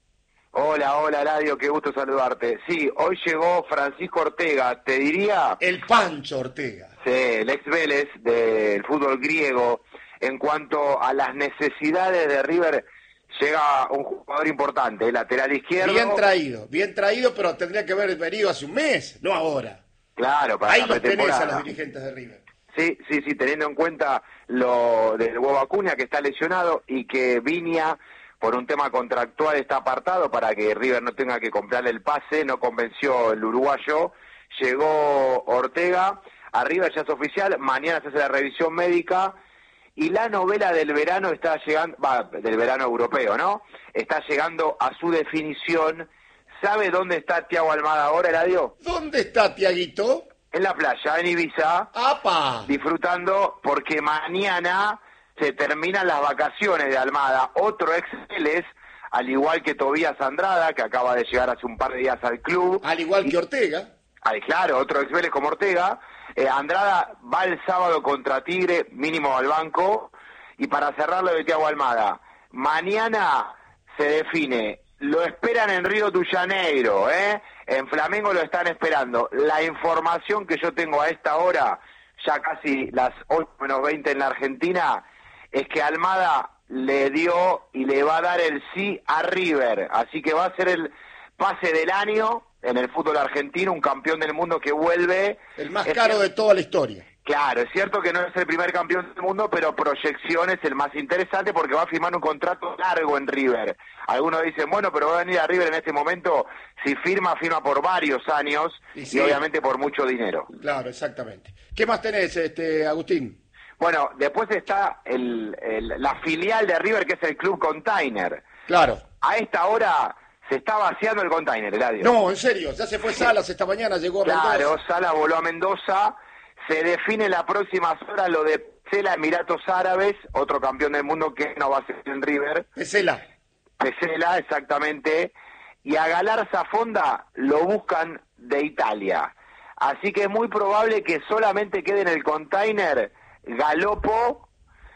Hola, hola, Eladio, qué gusto saludarte. Sí, hoy llegó Francisco Ortega, te diría...
El Pancho Ortega.
Sí, el ex Vélez del fútbol griego. en cuanto a las necesidades de River, llega un jugador importante, el lateral izquierdo.
Bien traído, bien traído, pero tendría que haber venido hace un mes, no ahora.
Claro, para
ahí
la
los tenés a
pretemporada.
los dirigentes de River.
Sí, sí, sí, teniendo en cuenta lo del Huevo Acuña, que está lesionado, y que Viña, por un tema contractual, está apartado para que River no tenga que comprarle el pase, no convenció el uruguayo. Llegó Ortega, a River ya es oficial, mañana se hace la revisión médica, y la novela del verano está llegando, va, del verano europeo, ¿no? Está llegando a su definición. ¿Sabe dónde está Thiago Almada ahora, Eladio?
¿Dónde está Tiaguito?
En la playa, en Ibiza,
¡apa!
disfrutando, porque mañana se terminan las vacaciones de Almada. Otro ex Vélez, al igual que Tobías Andrada, que acaba de llegar hace un par de días al club.
Al igual que Ortega.
Ay, claro, otro ex Vélez como Ortega. Eh, Andrada va el sábado contra Tigre, mínimo al banco. Y para cerrar lo de Thiago Almada, mañana se define. Lo esperan en Río de Janeiro, ¿eh? En Flamengo lo están esperando. La información que yo tengo a esta hora, ya casi las ocho menos veinte en la Argentina, es que Almada le dio y le va a dar el sí a River. Así que va a ser el pase del año en el fútbol argentino, un campeón del mundo que vuelve.
El más
Es
caro
que...
de toda la historia.
Claro, es cierto que no es el primer campeón del mundo, pero proyección es el más interesante porque va a firmar un contrato largo en River. Algunos dicen, bueno, pero va a venir a River en este momento, si firma, firma por varios años y, sí, y obviamente por mucho dinero.
Claro, exactamente. ¿Qué más tenés, este Agustín?
Bueno, después está el, el, la filial de River, que es el Club Container.
Claro.
A esta hora se está vaciando el Container, Eladio.
No, en serio, ya se fue Salas esta mañana, llegó a Mendoza.
Claro, Salas voló a Mendoza. Se define la próxima hora lo de Pesela, Emiratos Árabes, otro campeón del mundo que no va a ser en River.
Pesela.
Pesela, exactamente. Y a Galarza Fonda lo buscan de Italia. Así que es muy probable que solamente quede en el Container Galopo.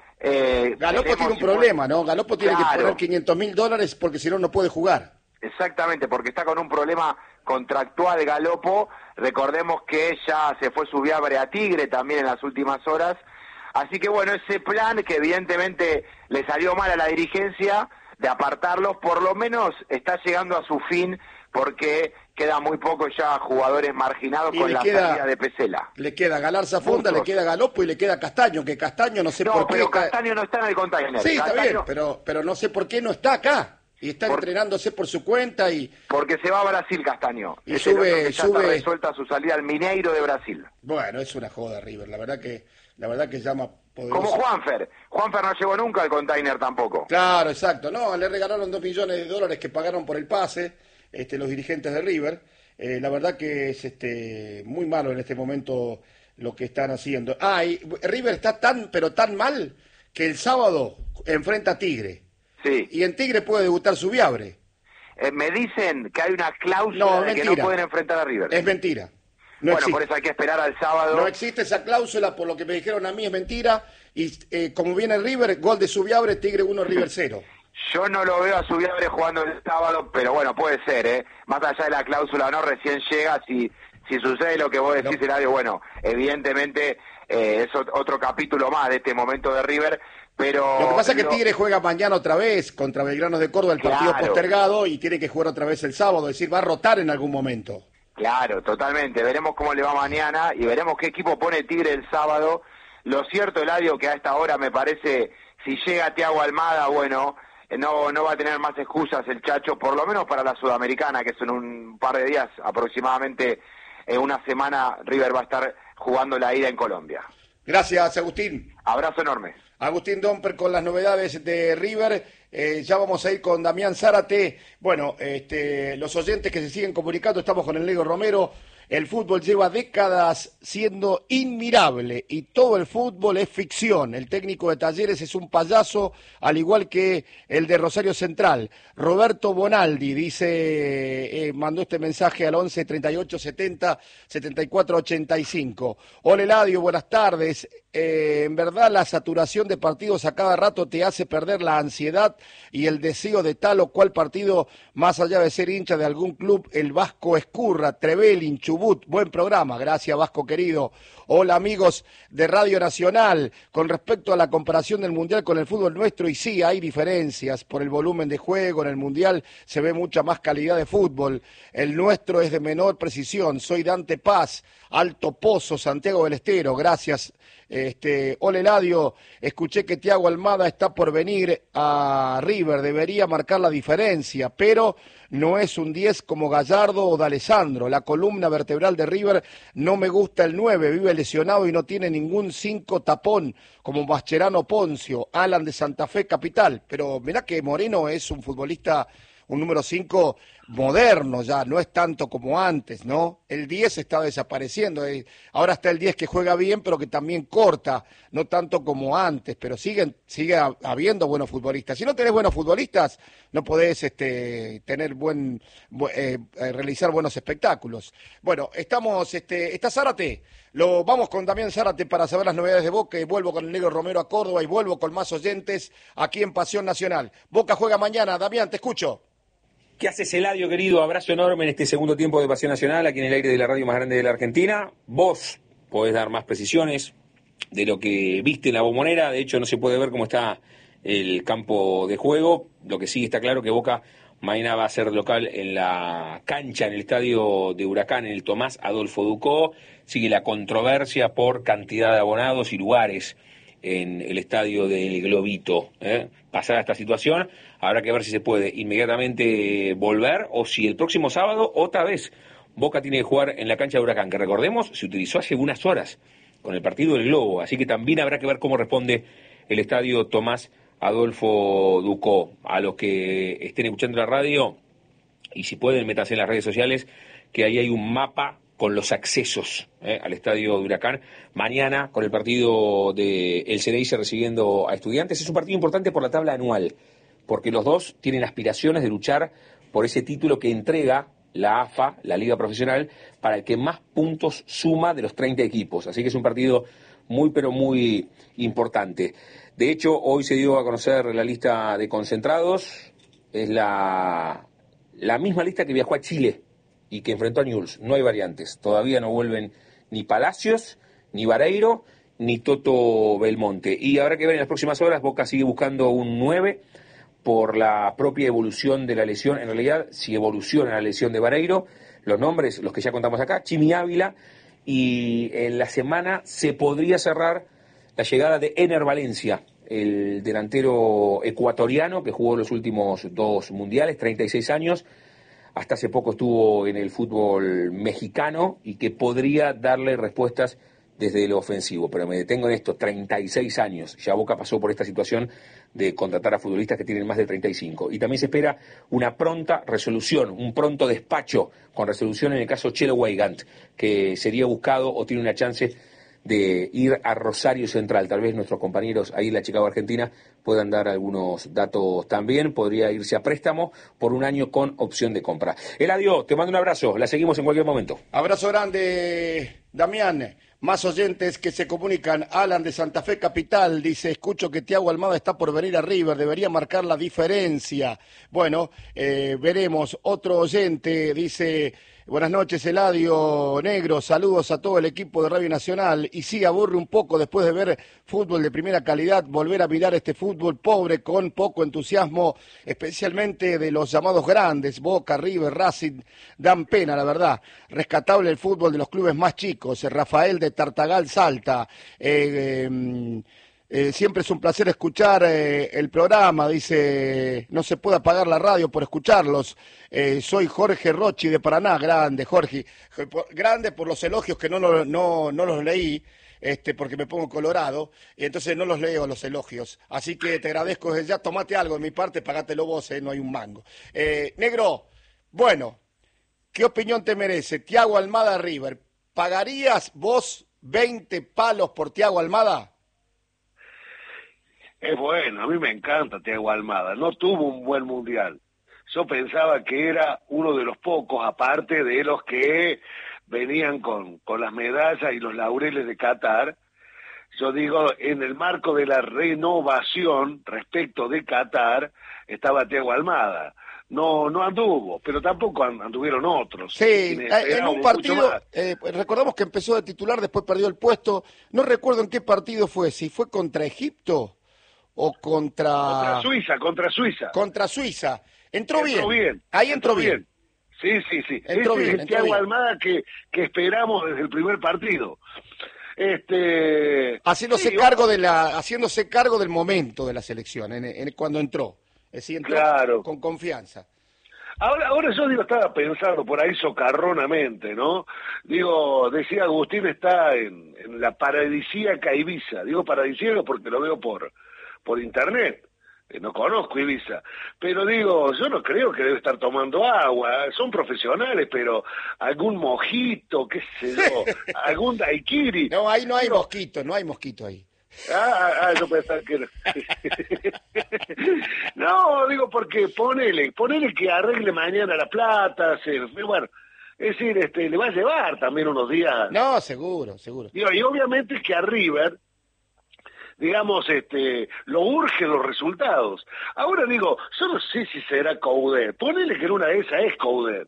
Eh,
Galopo tiene un problema, ¿no? Galopo tiene claro. que poner quinientos mil dólares porque si no, no puede jugar.
Exactamente, porque está con un problema contractual de Galopo. Recordemos que ya se fue Subiabre a Tigre también en las últimas horas. Así que bueno, ese plan que evidentemente le salió mal a la dirigencia de apartarlos, por lo menos está llegando a su fin, porque queda muy poco ya jugadores marginados y con la queda, salida de Pesela.
Le queda Galarza Fonda, le queda Galopo y le queda Castaño, que Castaño no sé
no,
por qué...
No, pero
está...
Castaño no está en el Container.
Sí,
Castaño...
está bien, pero, pero no sé por qué no está acá. Y está por... entrenándose por su cuenta y...
Porque se va a Brasil, Castaño.
Y
es
sube,
el que ya
sube...
está resuelta su salida al Mineiro de Brasil.
Bueno, es una joda, River. La verdad que, la verdad que llama poderoso.
Como Juanfer. Juanfer no llegó nunca al Container tampoco.
Claro, exacto. No, le regalaron dos millones de dólares que pagaron por el pase este, los dirigentes de River. Eh, la verdad que es este muy malo en este momento lo que están haciendo. Ah, y River está tan, pero tan mal que el sábado enfrenta a Tigre.
Sí.
Y en Tigre puede debutar Subiabre.
Eh, me dicen que hay una cláusula
no,
de
mentira.
que no pueden enfrentar a River.
Es mentira.
bueno,
No existe.
Por eso hay que esperar al sábado.
No existe esa cláusula, por lo que me dijeron a mí es mentira. Y eh, como viene el River, gol de Subiabre, Tigre uno, River cero.
Yo no lo veo a Subiabre jugando el sábado, pero bueno, puede ser, ¿eh? Más allá de la cláusula o no, recién llega, si, si sucede lo que vos decís, no. Eladio, bueno, evidentemente eh, es otro capítulo más de este momento de River. Pero
lo que pasa es que
lo...
Tigre juega mañana otra vez contra Belgrano de Córdoba, el partido
claro.
postergado, y tiene que jugar otra vez el sábado, es decir, va a rotar en algún momento.
Claro, totalmente. Veremos cómo le va mañana y veremos qué equipo pone Tigre el sábado. Lo cierto, Eladio, que a esta hora me parece, si llega Thiago Almada, bueno, no, no va a tener más excusas el Chacho, por lo menos para la Sudamericana, que son un par de días, aproximadamente en una semana, River va a estar jugando la ida en Colombia.
Gracias, Agustín.
Abrazo enorme.
Agustín Domper con las novedades de River. Eh, ya vamos a ir con Damián Zárate. Bueno, este, los oyentes que se siguen comunicando, estamos con el Negro Romero. El fútbol lleva décadas siendo inmirable y todo el fútbol es ficción. El técnico de Talleres es un payaso, al igual que el de Rosario Central. Roberto Bonaldi dice, eh, mandó este mensaje al once treinta y ocho setenta setenta y cuatro ochenta y cinco. Hola Eladio, buenas tardes. Eh, en verdad la saturación de partidos a cada rato te hace perder la ansiedad y el deseo de tal o cual partido, más allá de ser hincha de algún club. El Vasco Escurra, Trevelin, Chubut, Chubut. Buen programa, gracias Vasco querido. Hola amigos de Radio Nacional. Con respecto a la comparación del Mundial con el fútbol nuestro, y sí, hay diferencias. Por el volumen de juego, en el Mundial se ve mucha más calidad de fútbol. El nuestro es de menor precisión. Soy Dante Paz, Alto Pozo, Santiago del Estero. Gracias. Este, Ole Eladio, escuché que Thiago Almada está por venir a River, debería marcar la diferencia, pero no es un diez como Gallardo o D'Alessandro. La columna vertebral de River no me gusta el nueve, vive lesionado y no tiene ningún cinco tapón como Mascherano Poncio, Alan de Santa Fe Capital, pero mirá que Moreno es un futbolista, un número cinco moderno ya, no es tanto como antes, ¿no? El diez está desapareciendo, eh. ahora está el diez que juega bien, pero que también corta, no tanto como antes, pero siguen, sigue habiendo buenos futbolistas. Si no tenés buenos futbolistas, no podés este, tener buen, eh, realizar buenos espectáculos. Bueno, estamos, este, está Zárate, lo vamos con Damián Zárate para saber las novedades de Boca, y vuelvo con el Negro Romero a Córdoba y vuelvo con más oyentes aquí en Pasión Nacional. Boca juega mañana, Damián, te escucho.
¿Qué haces, Eladio, querido? Abrazo enorme en este segundo tiempo de Pasión Nacional, aquí en el aire de la radio más grande de la Argentina. Vos podés dar más precisiones de lo que viste en la Bombonera. De hecho, no se puede ver cómo está el campo de juego. Lo que sí está claro que Boca mañana va a ser local en la cancha, en el estadio de Huracán, en el Tomás Adolfo Ducó. Sigue la controversia por cantidad de abonados y lugares en el estadio del Globito. ¿eh? Pasada esta situación, habrá que ver si se puede inmediatamente volver o si el próximo sábado otra vez Boca tiene que jugar en la cancha de Huracán, que recordemos se utilizó hace unas horas con el partido del Globo, así que también habrá que ver cómo responde el estadio Tomás Adolfo Ducó. A los que estén escuchando la radio, y si pueden, métanse en las redes sociales, que ahí hay un mapa con los accesos eh, al estadio de Huracán. Mañana, con el partido de el Ceneice recibiendo a Estudiantes, es un partido importante por la tabla anual, porque los dos tienen aspiraciones de luchar por ese título que entrega la A F A, la Liga Profesional, para el que más puntos suma de los treinta equipos. Así que es un partido muy, pero muy importante. De hecho, hoy se dio a conocer la lista de concentrados. Es la, la misma lista que viajó a Chile y que enfrentó a Newell's. No hay variantes. Todavía no vuelven ni Palacios, ni Vareiro, ni Toto Belmonte. Y habrá que ver en las próximas horas. Boca sigue buscando un nueve por la propia evolución de la lesión. En realidad, si evoluciona la lesión de Vareiro, los nombres, los que ya contamos acá, Chimi Ávila, y en la semana se podría cerrar la llegada de Ener Valencia, el delantero ecuatoriano que jugó los últimos dos mundiales, treinta y seis años, hasta hace poco estuvo en el fútbol mexicano y que podría darle respuestas desde lo ofensivo. Pero me detengo en esto, treinta y seis años. Ya Boca pasó por esta situación de contratar a futbolistas que tienen más de treinta y cinco. Y también se espera una pronta resolución, un pronto despacho con resolución en el caso Chelo Weigand, que sería buscado o tiene una chance de ir a Rosario Central. Tal vez nuestros compañeros ahí en la Chicago Argentina puedan dar algunos datos también. Podría irse a préstamo por un año con opción de compra. Eladio, te mando un abrazo. La seguimos en cualquier momento.
Abrazo grande, Damián. Más oyentes que se comunican. Alan de Santa Fe Capital dice, escucho que Thiago Almada está por venir a River, debería marcar la diferencia. Bueno, eh, veremos. Otro oyente dice, buenas noches, Eladio Negro, saludos a todo el equipo de Radio Nacional. Y sí, aburre un poco después de ver fútbol de primera calidad, volver a mirar este fútbol pobre con poco entusiasmo, especialmente de los llamados grandes, Boca, River, Racing, dan pena, la verdad. Rescatable el fútbol de los clubes más chicos. Rafael de Tartagal Salta. Eh, eh, eh, siempre es un placer escuchar eh, el programa, dice, no se puede apagar la radio por escucharlos. Eh, soy Jorge Rochi de Paraná, grande Jorge, grande por los elogios que no, no, no, no los leí, este, porque me pongo colorado, y entonces no los leo los elogios. Así que te agradezco desde ya, tomate algo de mi parte, pagátelo vos, eh, no hay un mango. Eh, negro, bueno, ¿qué opinión te merece? Thiago Almada River, ¿pagarías vos veinte palos por Thiago Almada?
Es bueno, a mí me encanta Thiago Almada, no tuvo un buen mundial. Yo pensaba que era uno de los pocos, aparte de los que venían con, con las medallas y los laureles de Qatar. Yo digo, en el marco de la renovación respecto de Qatar, estaba Thiago Almada. no no anduvo, pero tampoco anduvieron otros.
Sí, en un partido, eh, recordamos que empezó de titular, después perdió el puesto, no recuerdo en qué partido fue, si fue contra Egipto o contra...
Contra Suiza, contra Suiza.
Contra Suiza. Entró,
entró
bien.
bien.
Ahí entró, entró bien.
bien. Sí, sí, sí.
Entró
Ese
bien,
es el Thiago Almada que, que esperamos desde el primer partido. Este...
Haciéndose
sí,
cargo de la, haciéndose cargo del momento de la selección, en, en, cuando entró. Es decir, entró
claro.
con confianza.
Ahora, ahora yo digo, estaba pensando por ahí socarronamente, ¿no? Digo, decía Agustín está en, en la paradisíaca Ibiza. Digo paradisíaca porque lo veo por, por internet. Eh, no conozco Ibiza. Pero digo, yo no creo que debe estar tomando agua. Son profesionales, pero algún mojito, qué sé yo, algún daiquiri.
No, ahí no hay
digo,
mosquito, no hay mosquito ahí.
Ah, ah, yo pensaba que era. No, digo porque ponele, ponele que arregle mañana la plata, se, bueno, es decir, este, le va a llevar también unos días.
No, seguro, seguro.
Digo, y obviamente que a River, digamos, este, lo urgen los resultados. Ahora digo, yo no sé si será Coudet, ponele que en una de esas es Coudet.